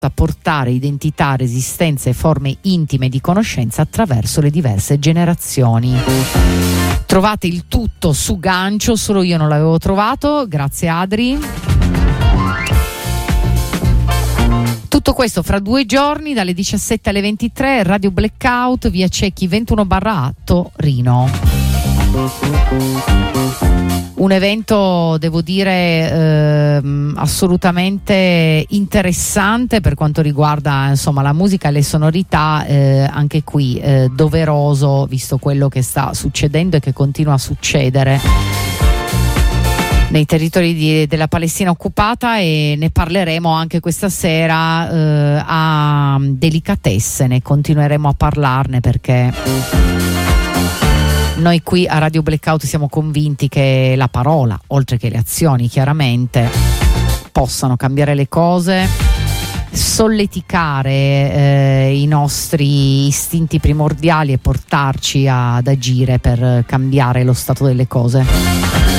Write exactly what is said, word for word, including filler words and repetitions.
a portare identità, resistenza e forme intime di conoscenza attraverso le diverse generazioni. Trovate il tutto su Gancio, solo io non l'avevo trovato, grazie Adri. Tutto questo fra due giorni dalle diciassette alle ventitré, Radio Blackout, via Cecchi ventuno barra A, Torino. Un evento, devo dire, eh, assolutamente interessante per quanto riguarda insomma la musica e le sonorità, eh, anche qui eh, doveroso visto quello che sta succedendo e che continua a succedere nei territori di, della Palestina occupata, e ne parleremo anche questa sera eh, a Delicatessene, continueremo a parlarne perché noi qui a Radio Blackout siamo convinti che la parola, oltre che le azioni chiaramente, possano cambiare le cose, solleticare eh, i nostri istinti primordiali e portarci ad agire per cambiare lo stato delle cose.